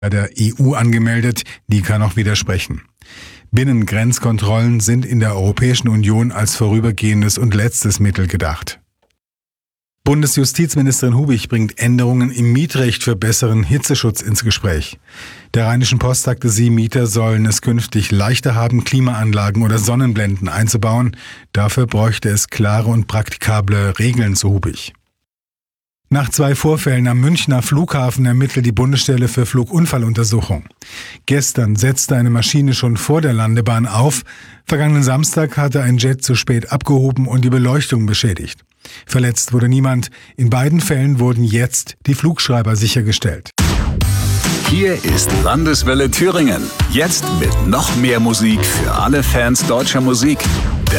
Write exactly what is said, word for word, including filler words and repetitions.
bei der E U angemeldet, die kann auch widersprechen. Binnengrenzkontrollen sind in der Europäischen Union als vorübergehendes und letztes Mittel gedacht. Bundesjustizministerin Hubich bringt Änderungen im Mietrecht für besseren Hitzeschutz ins Gespräch. Der Rheinischen Post sagte sie, Mieter sollen es künftig leichter haben, Klimaanlagen oder Sonnenblenden einzubauen. Dafür bräuchte es klare und praktikable Regeln, so Hubich. Nach zwei Vorfällen am Münchner Flughafen ermittelt die Bundesstelle für Flugunfalluntersuchung. Gestern setzte eine Maschine schon vor der Landebahn auf. Vergangenen Samstag hatte ein Jet zu spät abgehoben und die Beleuchtung beschädigt. Verletzt wurde niemand. In beiden Fällen wurden jetzt die Flugschreiber sichergestellt. Hier ist Landeswelle Thüringen. Jetzt mit noch mehr Musik für alle Fans deutscher Musik. Der